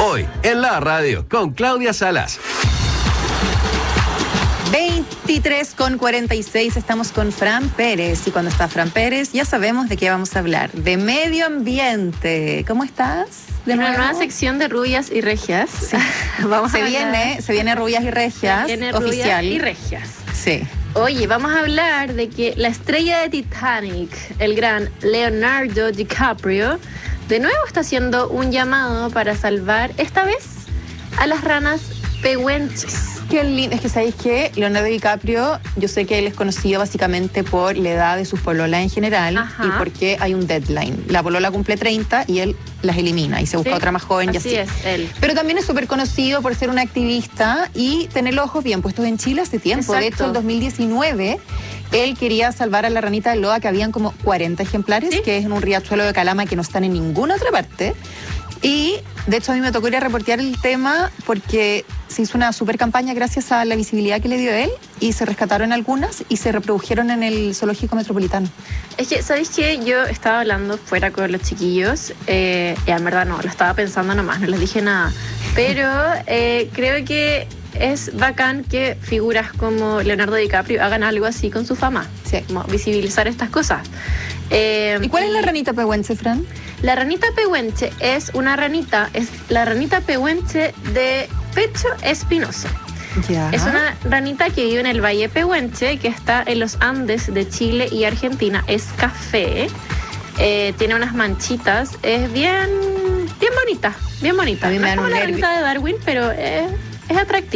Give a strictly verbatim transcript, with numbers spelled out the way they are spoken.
Hoy, en la radio, con Claudia Salas. veintitrés con cuarenta y seis, estamos con Fran Pérez. Y cuando está Fran Pérez, ya sabemos de qué vamos a hablar. De medio ambiente. ¿Cómo estás? De una nueva sección de rubias y regias. Sí. Vamos se, a viene, se viene rubias y regias. Se viene oficial. Rubias y regias. Sí. Oye, vamos a hablar de que la estrella de Titanic, el gran Leonardo DiCaprio, de nuevo está haciendo un llamado para salvar, esta vez, a las ranas pehuenches. Qué lindo. Es que, ¿sabéis qué? Leonardo DiCaprio, yo sé que él es conocido básicamente por la edad de sus pololas en general. Ajá. Y porque hay un deadline. La polola cumple treinta y él las elimina y se busca sí, otra más joven y así. Así es, él. Pero también es súper conocido por ser un activista y tener los ojos bien puestos en Chile hace tiempo. Exacto. De hecho, en dos mil diecinueve, él quería salvar a la ranita de Loa, que habían como cuarenta ejemplares, ¿sí? Que es en un riachuelo de Calama que no están en ninguna otra parte. Y, de hecho, a mí me tocó ir a reportear el tema porque se hizo una super campaña gracias a la visibilidad que le dio él y se rescataron algunas y se reprodujeron en el Zoológico Metropolitano. Es que, ¿sabéis qué? Yo estaba hablando fuera con los chiquillos eh, y en verdad no, lo estaba pensando nomás, no les dije nada. Pero eh, creo que es bacán que figuras como Leonardo DiCaprio hagan algo así con su fama. Sí. Como visibilizar estas cosas. Eh, ¿Y cuál es la ranita pehuenche, Fran? La ranita pehuenche es una ranita, es la ranita pehuenche de pecho espinoso. Ya. Es una ranita que vive en el Valle Pehuenche, que está en los Andes de Chile y Argentina. Es café, eh, tiene unas manchitas, es bien, bien bonita, bien bonita. A mí me no dan es como un la nervio. ranita de Darwin, pero es, es atractiva.